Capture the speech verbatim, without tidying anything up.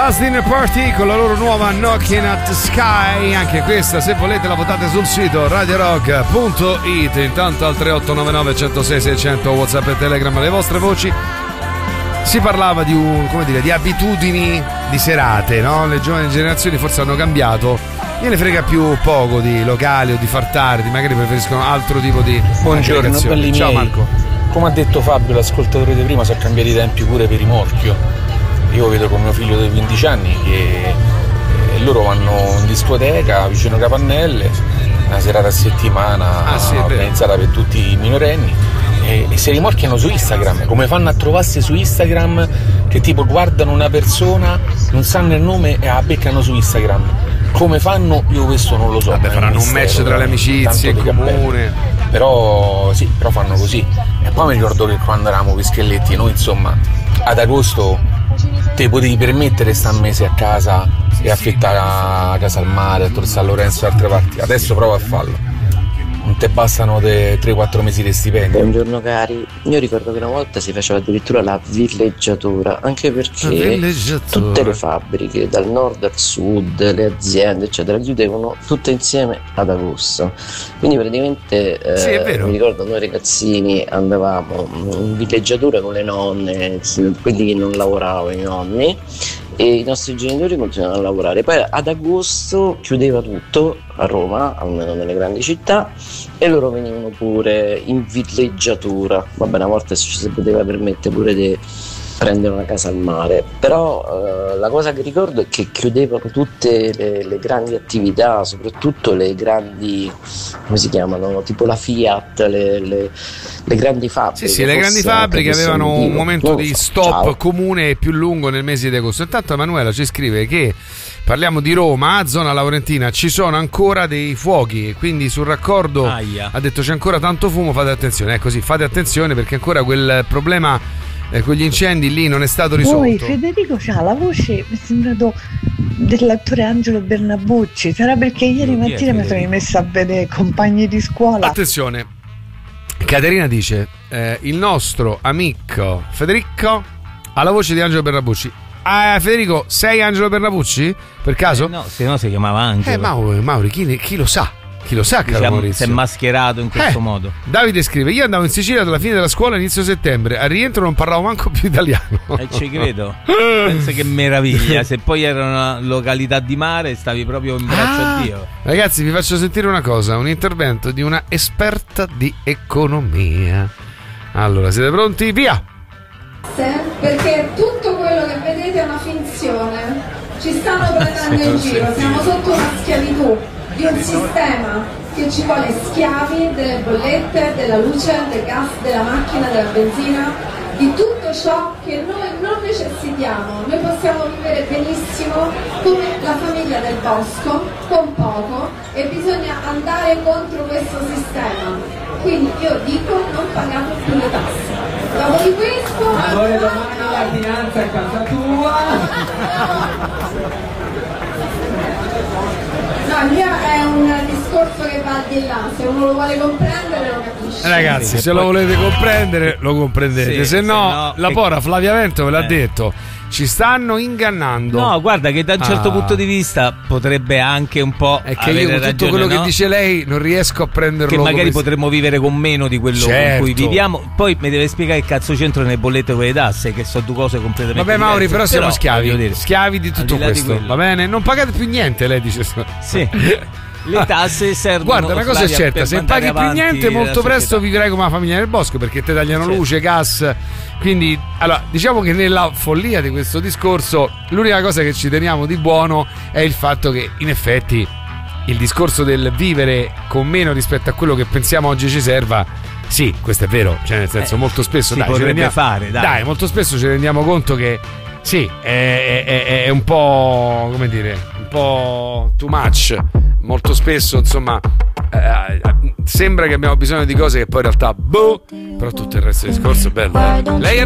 Last Dinner Party con la loro nuova Knocking at the Sky. Anche questa, se volete, la votate sul sito radio rock punto it. Intanto al tre otto nove nove uno zero sei sei zero zero WhatsApp e Telegram le vostre voci. Si parlava di un, come dire, di abitudini di serate, no? Le giovani generazioni forse hanno cambiato. Gliene frega più poco di locali o di far tardi, magari preferiscono altro tipo di Buongiorno, belli Ciao miei. Marco. Come ha detto Fabio, l'ascoltatore di prima, sono cambiati i tempi pure per i morchio. Io vedo con mio figlio dei quindici anni che eh, loro vanno in discoteca vicino a Capannelle, una serata a settimana ah, sì, organizzata per tutti i minorenni, e, e se rimorchiano su Instagram. Come fanno a trovarsi su Instagram? Che tipo guardano una persona, non sanno il nome e la beccano su Instagram. Come fanno? Io questo non lo so. Vabbè, faranno un match tra le amicizie in comune. Però sì, però fanno così. E poi mi ricordo che quando eravamo Pischelletti, noi insomma ad agosto te potevi permettere sta mese a casa e affittare a casa al mare, a Tor San Lorenzo e altre parti. Adesso prova a farlo. Non te bastano tre quattro mesi di stipendio. Buongiorno cari, io ricordo che una volta si faceva addirittura la villeggiatura, anche perché villeggiatura. tutte le fabbriche dal nord al sud, le aziende eccetera chiudevano tutte insieme ad agosto, quindi praticamente eh, sì, è vero. mi ricordo noi ragazzini andavamo in villeggiatura con le nonne, quelli che non lavoravano, i nonni, e i nostri genitori continuavano a lavorare. Poi ad agosto chiudeva tutto a Roma, almeno nelle grandi città, e loro venivano pure in villeggiatura. Vabbè, una volta ci si poteva permettere pure di prendere una casa al mare, però eh, la cosa che ricordo è che chiudevano tutte le, le grandi attività, soprattutto le grandi, come si chiamano, tipo la Fiat, le, le, le grandi fabbriche. Sì, sì, le grandi fabbriche avevano un momento di stop Ciao. comune più lungo nel mese di agosto. Intanto Emanuela ci scrive che parliamo di Roma, zona laurentina, ci sono ancora dei fuochi, quindi sul raccordo Aia. ha detto c'è ancora tanto fumo, fate attenzione. È così, fate attenzione perché ancora quel problema, eh, quegli incendi lì non è stato risolto. Poi Federico c'ha la voce, mi è sembrato dell'attore Angelo Bernabucci. Sarà perché ieri mattina mi sono rimessa a vedere Compagni di scuola. Attenzione, Caterina dice eh, il nostro amico Federico ha la voce di Angelo Bernabucci. Ah, Federico, sei Angelo Bernabucci? Per caso? Eh, no, se no si chiamava Angelo. Eh, Mauri, Mauri chi, chi lo sa? Chi lo sa, caro diciamo, Maurizio? Si è mascherato in questo eh, modo. Davide scrive: io andavo in Sicilia dalla fine della scuola inizio settembre, al rientro non parlavo manco più italiano. E eh, ci credo. Pensa che meraviglia. Se poi era una località di mare, stavi proprio in braccio ah, a Dio. Ragazzi, vi faccio sentire una cosa, un intervento di una esperta di economia. Allora, siete pronti? Via! Perché tutto quello che vedete è una finzione, ci stanno prendendo in giro, siamo sotto una schiavitù di un sistema che ci vuole schiavi delle bollette, della luce, del gas, della macchina, della benzina, di tutto ciò che noi non necessitiamo. Noi possiamo vivere benissimo come la famiglia del bosco, con poco, e bisogna andare contro questo sistema. Quindi io dico non pagate più le tasse. Dopo di questo allora domani la finanza è casa tua. No, il mio è un discorso che va di là, se uno lo vuole comprendere lo capisce. Ragazzi, se lo volete comprendere lo comprendete, sì, se, no, se no la pora Flavia Vento ve l'ha eh. detto, ci stanno ingannando. No, guarda che da un certo ah. punto di vista potrebbe anche un po' è che avere io ragione, tutto quello no? che dice lei non riesco a prenderlo, che magari come... potremmo vivere con meno di quello certo. con cui viviamo. Poi mi deve spiegare che cazzo c'entro nelle bollette con le tasse, che sono due cose completamente vabbè diverse. Mauri, però siamo però, schiavi dire, schiavi di tutto di questo di va bene, non pagate più niente, lei dice sì. Le tasse servono. Guarda, una cosa è certa, se paghi più niente molto presto vivrai come la famiglia del bosco, perché te tagliano certo. luce, gas. Quindi, allora, diciamo che nella follia di questo discorso l'unica cosa che ci teniamo di buono è il fatto che in effetti il discorso del vivere con meno rispetto a quello che pensiamo oggi ci serva, sì, questo è vero, cioè nel senso eh, molto spesso si dai, potrebbe rendiamo, fare, dai. dai, molto spesso ci rendiamo conto che sì, è, è, è un po', come dire, un po' too much. Molto spesso, insomma, eh, sembra che abbiamo bisogno di cose che poi in realtà, boh, però tutto il resto del discorso è bello. Eh? Lei